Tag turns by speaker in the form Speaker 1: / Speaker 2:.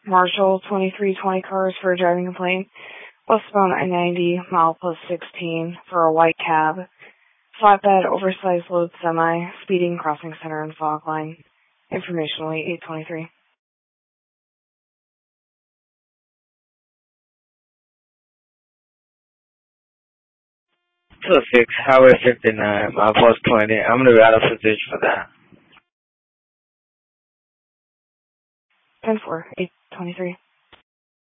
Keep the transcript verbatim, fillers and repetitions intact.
Speaker 1: Marshall, twenty-three twenty cars for a driving complaint. Westbound I ninety, mile plus sixteen, for a white cab. Flatbed, oversized load semi, speeding crossing center and fog line. Information only eight twenty-three.
Speaker 2: two six, Highway fifty-nine, mile plus twenty. I'm going to be out of position for that.
Speaker 1: ten four, eight twenty-three.